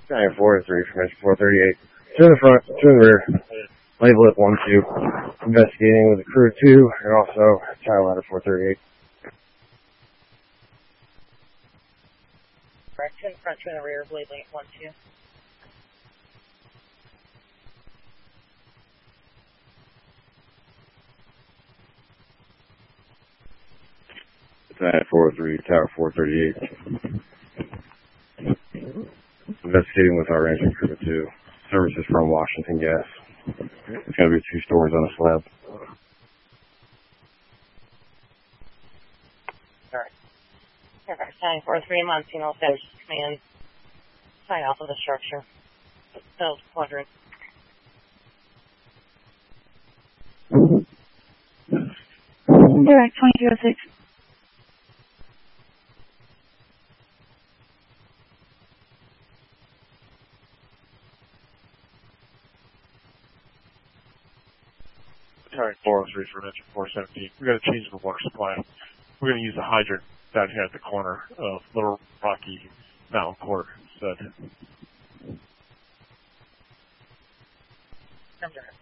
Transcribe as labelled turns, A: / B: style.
A: Battalion 403, formation 438. To the front, to the rear. Label it 1-2. Investigating with the crew 2 and also child ladder 438.
B: Correct, to the front, to the rear, labeling it 1-2.
A: Battalion 403, Tower 438. Investigating with our engine crew 2. Services from Washington Gas. It's going to be 2 stories on a slab.
B: Alright. Battalion 403, Montino, Federal Command. Sign off of the structure. Build quadrant.
C: Direct 2206.
D: Battalion 403 for Mention 417. We're going to change the water supply. We're going to use the hydrant down here at the corner of Little Rocky Mountain Court instead.
B: Come to